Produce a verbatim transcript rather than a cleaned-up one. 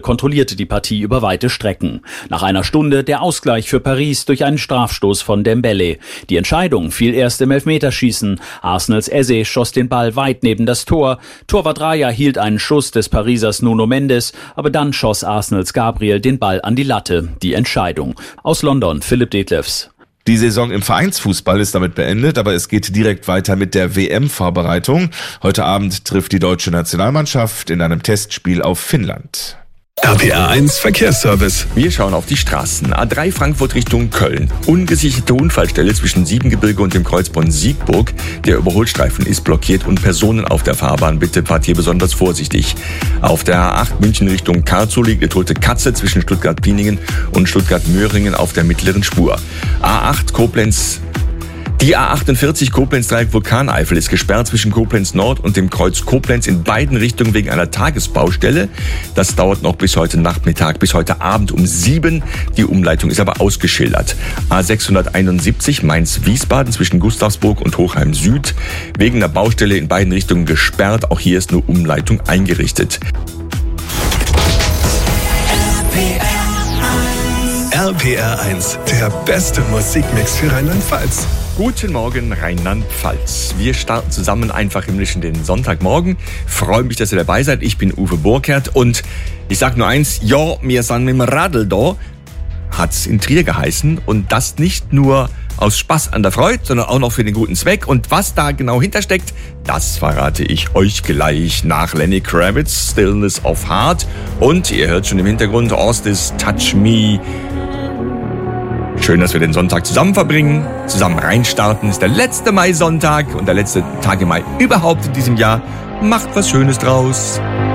kontrollierte die Partie über weite Strecken. Nach einer Stunde der Ausgleich für Paris durch einen Strafstoß von Dembélé. Die Entscheidung fiel erst im Elfmeterschießen. Arsenals Eze schoss den Ball weit neben das Tor. Torwart Raya hielt einen Schuss des Parisers Nuno Mendes, aber dann schoss Arsenals Gabriel den Ball an die Latte. Die Entscheidung. Aus London, Philipp Detlefs. Die Saison im Vereinsfußball ist damit beendet, aber es geht direkt weiter mit der W M-Vorbereitung. Heute Abend trifft die deutsche Nationalmannschaft in einem Testspiel auf Finnland. R P R eins Verkehrsservice. Wir schauen auf die Straßen. A drei Frankfurt Richtung Köln. Ungesicherte Unfallstelle zwischen Siebengebirge und dem Kreuzbahn Siegburg. Der Überholstreifen ist blockiert und Personen auf der Fahrbahn. Bitte fahrt hier besonders vorsichtig. Auf der A acht München Richtung Karlsruhe liegt eine tote Katze zwischen Stuttgart-Pieningen und Stuttgart-Möhringen auf der mittleren Spur. A acht Koblenz Die A achtundvierzig Koblenz-Dreieck Vulkaneifel ist gesperrt zwischen Koblenz Nord und dem Kreuz Koblenz in beiden Richtungen wegen einer Tagesbaustelle. Das dauert noch bis heute Nachmittag, bis heute Abend um sieben. Die Umleitung ist aber ausgeschildert. A sechshunderteinundsiebzig Mainz-Wiesbaden zwischen Gustavsburg und Hochheim Süd. Wegen der Baustelle in beiden Richtungen gesperrt. Auch hier ist eine Umleitung eingerichtet. R P R eins, der beste Musikmix für Rheinland-Pfalz. Guten Morgen, Rheinland-Pfalz. Wir starten zusammen einfach himmlisch in den Sonntagmorgen. Freue mich, dass ihr dabei seid. Ich bin Uwe Burkert und ich sag nur eins, ja, wir sind mit dem Radl da. Hat's in Trier geheißen und das nicht nur aus Spaß an der Freude, sondern auch noch für den guten Zweck. Und was da genau hintersteckt, das verrate ich euch gleich nach Lenny Kravitz, Stillness of Heart. Und ihr hört schon im Hintergrund, Orstis Touch Me. Schön, dass wir den Sonntag zusammen verbringen, zusammen reinstarten. Ist der letzte Mai-Sonntag und der letzte Tag im Mai überhaupt in diesem Jahr. Macht was Schönes draus.